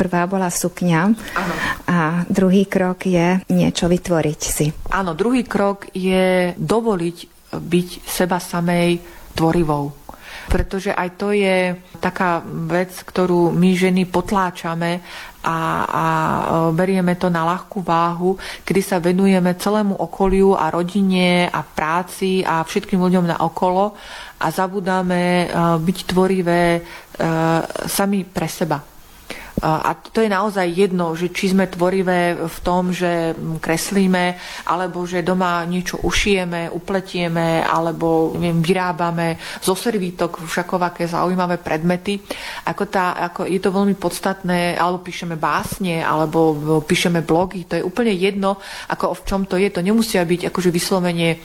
prvá bola sukňa. Áno. A druhý krok je niečo vytvoriť si. Áno, druhý krok je dovoliť byť seba samej tvorivou. Pretože aj to je taká vec, ktorú my ženy potláčame a berieme to na ľahkú váhu, kedy sa venujeme celému okoliu a rodine a práci a všetkým ľuďom na okolo a zabudáme byť tvorivé sami pre seba. A to je naozaj jedno, že či sme tvorivé v tom, že kreslíme, alebo že doma niečo ušijeme, upletieme, alebo vyrábame zo servítok všakovaké zaujímavé predmety. Ako je to veľmi podstatné, alebo píšeme básne, alebo píšeme blogy, to je úplne jedno, ako v čom to je. To nemusia byť akože vyslovene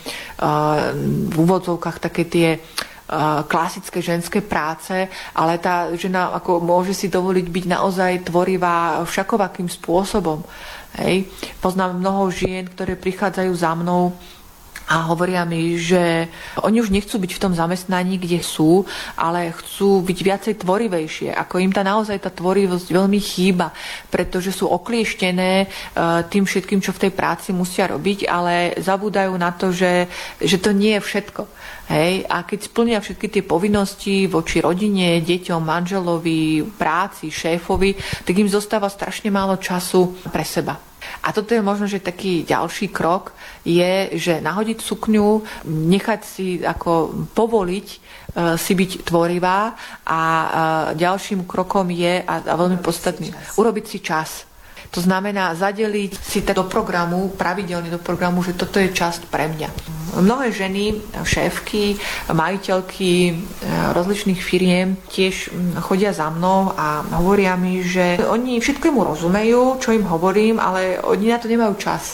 v úvodzovkách také tie klasické ženské práce, ale tá žena ako môže si dovoliť byť naozaj tvorivá všakovakým spôsobom. Hej. Poznám mnoho žien, ktoré prichádzajú za mnou a hovoria mi, že oni už nechcú byť v tom zamestnaní, kde sú, ale chcú byť viacej tvorivejšie. Ako im naozaj tá tvorivosť veľmi chýba, pretože sú oklieštené tým všetkým, čo v tej práci musia robiť, ale zabúdajú na to, že to nie je všetko. Hej. A keď splnia všetky tie povinnosti voči rodine, deťom, manželovi, práci, šéfovi, tak im zostáva strašne málo času pre seba. A toto je možno, že taký ďalší krok je, že nahodiť sukňu, nechať si ako povoliť si byť tvorivá a ďalším krokom je, a veľmi podstatný, urobiť si čas. To znamená zadeliť si do programu, pravidelne do programu, že toto je časť pre mňa. Mnohé ženy, šéfky, majiteľky rozličných firiem tiež chodia za mnou a hovoria mi, že oni všetkému rozumejú, čo im hovorím, ale oni na to nemajú čas.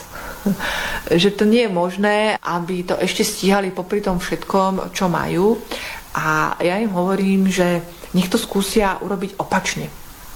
Že to nie je možné, aby to ešte stíhali popri tom všetkom, čo majú. A ja im hovorím, že nech to skúsia urobiť opačne.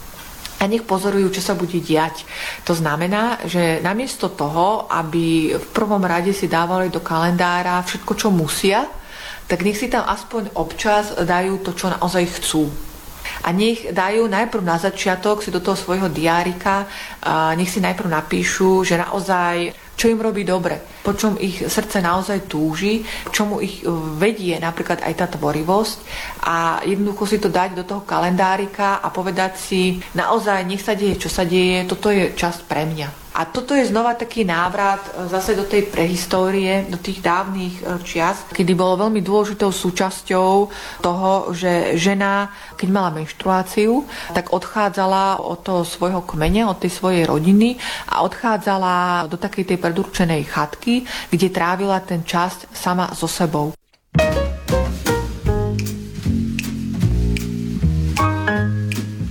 A nech pozorujú, čo sa bude diať. To znamená, že namiesto toho, aby v prvom rade si dávali do kalendára všetko, čo musia, tak nech si tam aspoň občas dajú to, čo naozaj chcú. A nech dajú najprv na začiatok si do toho svojho diárika, nech si najprv napíšu, že naozaj čo im robí dobre, po čom ich srdce naozaj túži, čomu ich vedie napríklad aj tá tvorivosť a jednoducho si to dať do toho kalendárika a povedať si naozaj nech sa deje, čo sa deje, toto je časť pre mňa. A toto je znova taký návrat zase do tej prehistórie, do tých dávnych čias, kedy bolo veľmi dôležitou súčasťou toho, že žena, keď mala menštruáciu, tak odchádzala od toho svojho kmeňa, od tej svojej rodiny a odchádzala do takej tej predurčenej chatky, kde trávila ten čas sama so sebou.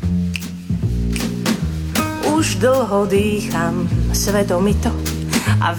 Už dlho dýcham svedomito a